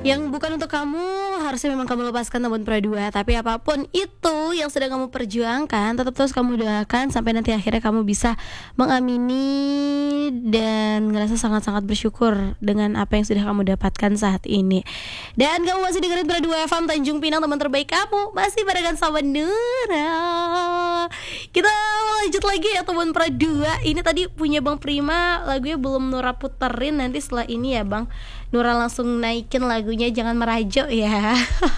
yang bukan untuk kamu harusnya memang kamu lepaskan teman perdua. Tapi apapun itu yang sedang kamu perjuangkan, tetap terus kamu doakan sampai nanti akhirnya kamu bisa mengamini dan ngerasa sangat-sangat bersyukur dengan apa yang sudah kamu dapatkan saat ini. Dan kamu masih dengerin Perdua FM Tanjung Pinang, teman terbaik kamu. Masih barengan sama Nura. Kita lanjut lagi ya teman perdua. Ini tadi punya Bang Prima, lagunya belum Nura puterin. Nanti setelah ini ya Bang, Nura langsung naikin lagunya, jangan merajo ya.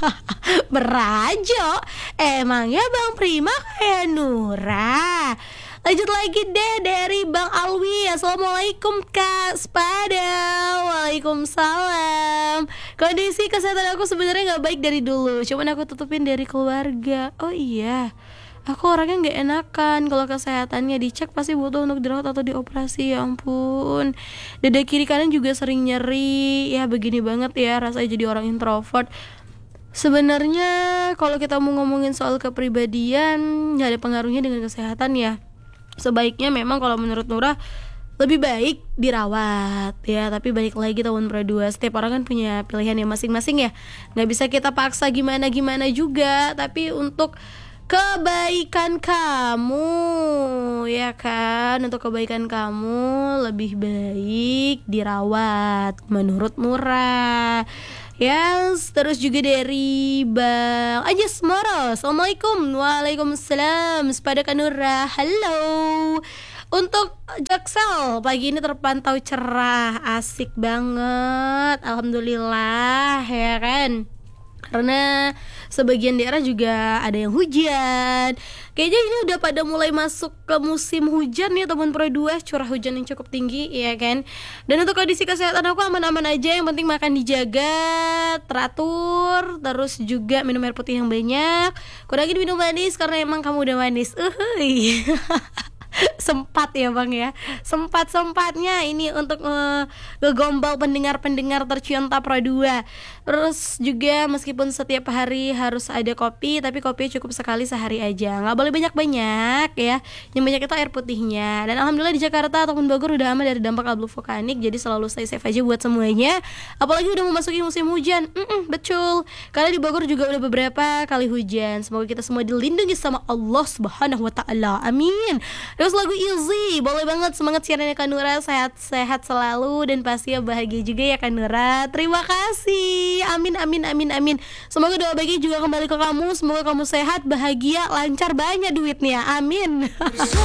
Merajo? Emangnya Bang Prima kayak Nura? Lanjut lagi deh dari Bang Alwi. Assalamualaikum Kak Spada. Waalaikumsalam. Kondisi kesehatan aku sebenarnya gak baik dari dulu, cuman aku tutupin dari keluarga. Oh iya, aku orangnya gak enakan kalau kesehatannya dicek pasti butuh untuk dirawat atau dioperasi. Ya ampun, dada kiri kanan juga sering nyeri. Ya begini banget ya rasanya jadi orang introvert. Sebenarnya kalau kita mau ngomongin soal kepribadian, gak ada pengaruhnya dengan kesehatan ya. Sebaiknya memang kalau menurut Nura lebih baik dirawat ya. Tapi balik lagi tahun perdua, setiap orang kan punya pilihan yang masing-masing ya. Gak bisa kita paksa gimana-gimana juga. Tapi untuk kebaikan kamu ya kan, untuk kebaikan kamu lebih baik dirawat menurut Nura. Yes, terus juga dari Bang Ajas Moro. Assalamualaikum. Waalaikumsalam. Sepada Kanura. Halo. Untuk Jaksel, pagi ini terpantau cerah, asik banget. Alhamdulillah ya kan. Karena sebagian daerah juga ada yang hujan. Kayaknya ini udah pada mulai masuk ke musim hujan ya teman perdua. Curah hujan yang cukup tinggi ya kan. Dan untuk kondisi kesehatan aku aman-aman aja. Yang penting makan dijaga, teratur. Terus juga minum air putih yang banyak. Kurangin minum manis karena emang kamu udah manis. Sempat ya Bang ya, sempat-sempatnya ini untuk ngegombal pendengar-pendengar tercinta Pro 2. Terus juga meskipun setiap hari harus ada kopi, tapi kopinya cukup sekali sehari aja, gak boleh banyak-banyak ya. Yang banyak itu air putihnya. Dan alhamdulillah di Jakarta ataupun Bogor udah aman dari dampak abu vulkanik. Jadi selalu stay safe aja buat semuanya. Apalagi udah memasuki musim hujan. Betul, karena di Bogor juga udah beberapa kali hujan. Semoga kita semua dilindungi sama Allah Subhanahu wa ta'ala, amin. Terus lagu Easy, boleh banget. Semangat siarannya Kak Nura, sehat-sehat selalu dan pastinya bahagia juga ya Kak Nura. Terima kasih, amin amin amin amin. Semoga doa baiknya juga kembali ke kamu. Semoga kamu sehat, bahagia, lancar, banyak duitnya, amin.